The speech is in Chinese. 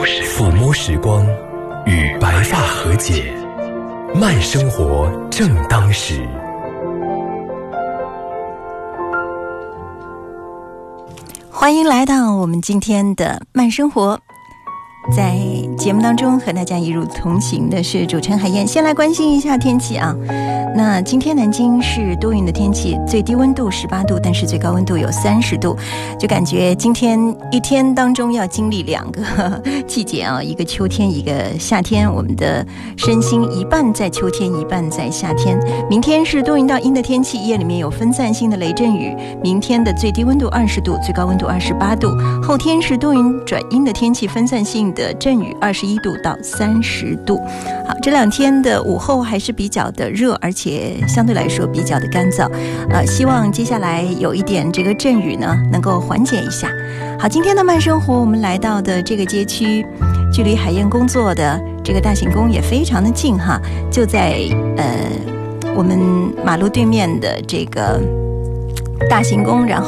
抚摸时光，与白发和解，慢生活正当时。 欢迎来到我们今天的慢生活，在节目当中和大家一路同行的是主持人海燕。先来关心一下天气啊，那今天南京是多云的天气，最低温度18度，但是最高温度有30度，就感觉今天一天当中要经历2个季节啊，一个秋天一个夏天，我们的身心一半在秋天一半在夏天。明天是多云到阴的天气，夜里面有分散性的雷阵雨，明天的最低温度20度，最高温度28度。后天是多云转阴的天气，分散性的阵雨21度到30度。好，这2天的午后还是比较的热，而且相对来说比较的干燥，希望接下来有一点这个阵雨呢能够缓解一下。好，今天的慢生活我们来到的这个街区，距离海燕工作的这个大行宫也非常的近哈，就在我们马路对面的这个大行宫，然后